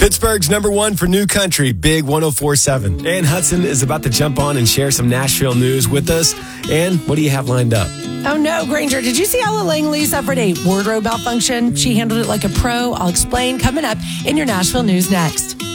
Pittsburgh's number one for new country, Big 104.7. Ann Hudson is about to jump on and share some Nashville news with us. Ann, what do you have lined up? Oh no, Granger, did you see Ella Langley suffered a wardrobe malfunction? She handled it like a pro. I'll explain coming up in your Nashville news next.